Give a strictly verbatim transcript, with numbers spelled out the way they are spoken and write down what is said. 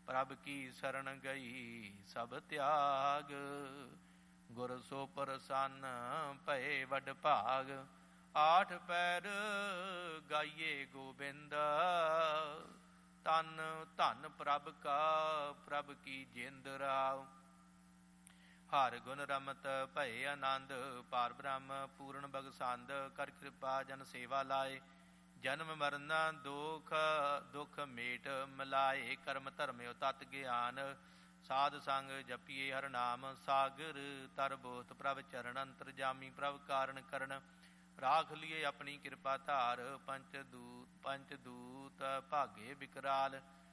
ਪ੍ਰਭ ਕੀ ਸਰਣ ਗਈ ਸਭ ਤਿਆਗ। ਗੁਰ ਸੋ ਪ੍ਰਸੰਨ ਭਏ ਵਡ ਭਾਗ। ਆਠ ਪੈਰ ਗਾਈਏ ਗੋਬਿੰਦ। ਤਨ ਧਨ ਪ੍ਰਭ ਕਾ ਪ੍ਰਭ ਕੀ ਜਿੰਦ ਰਾਵ। ਹਰ ਗੁਣ ਰਮਤ ਭਏ ਆਨੰਦ। ਪਾਰ ਬ੍ਰਹਮ ਪੂਰਨ ਬਗਸੰਦ। ਕਰ ਕਿਰਪਾ ਜਨ ਸੇਵਾ ਲਾਏ। ਜਨਮ ਮਰਨ ਦੁਖ ਦੁਖ ਮੇਟ ਮਿਲਾਏ। ਕਰਮ ਧਰਮਿਓ ਤਤ ਗਿਆਨ। ਸਾਧ ਸੰਗ ਜਪੀਏ ਹਰ ਨਾਮ। ਸਾਗਰ ਤਰ ਬੋਤ ਪ੍ਰਭ ਚਰਨ। ਅੰਤਰ ਜਾਮੀ ਪ੍ਰਭ ਕਾਰਨ ਕਰਨ। ਰਾਖ ਲਿਏ ਆਪਣੀ ਕਿਰਪਾ ਧਾਰ। ਪੰਚ ਦੂਤ ਪੰਚ ਦੂਤ ਭਾਗੇ ਵਿਕਰਾਲ।